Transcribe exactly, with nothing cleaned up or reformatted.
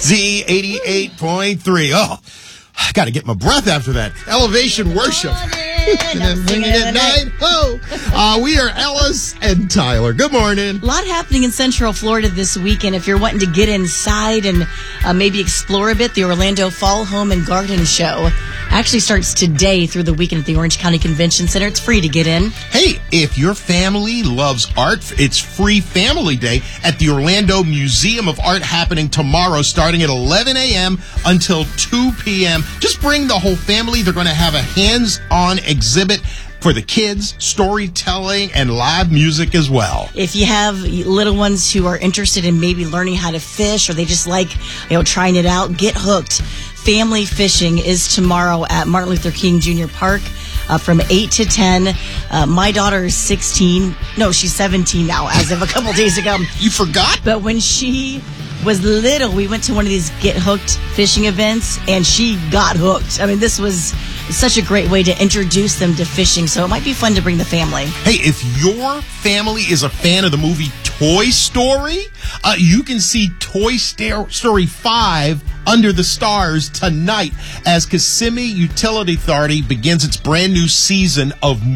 Z eighty-eight point three. Oh, I got to get my breath after that. Elevation worship. And then bring it at night. Oh, uh, we are Ellis and Tyler. Good morning. A lot happening in Central Florida this weekend. If you're wanting to get inside and uh, maybe explore a bit, the Orlando Fall Home and Garden Show actually starts today through the weekend at the Orange County Convention Center. It's free to get in. Hey, if your family loves art, it's free Family Day at the Orlando Museum of Art happening tomorrow starting at eleven a.m. until two p.m. Just bring the whole family. They're going to have a hands-on exhibit for the kids, storytelling, and live music as well. If you have little ones who are interested in maybe learning how to fish, or they just like, you know, trying it out, get hooked. Family fishing is tomorrow at Martin Luther King Junior Park uh, from eight to ten. Uh, my daughter is sixteen. No, she's seventeen now, as of a couple days ago. You forgot? But when she was little, we went to one of these Get Hooked fishing events, and she got hooked. I mean, this was such a great way to introduce them to fishing, so it might be fun to bring the family. Hey, if your family is a fan of the movie Toy Story, uh, you can see Toy Story five Under the Stars tonight as Kissimmee Utility Authority begins its brand new season of